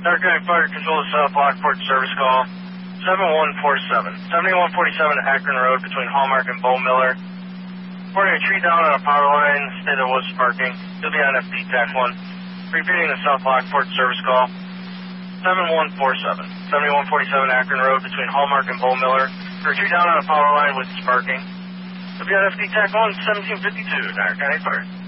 Dark County Fire Control to South Lockport service call 7147. 7147 Akron Road between Hallmark and Bo Miller. Reporting a tree down on a power line, state there was sparking. You'll be on FD TAC 1. Repeating the South Lockport service call 7147. 7147 Akron Road between Hallmark and Bo Miller. For a tree down on a power line with sparking. You'll be on FD TAC 1, 1752, Dark County Fire.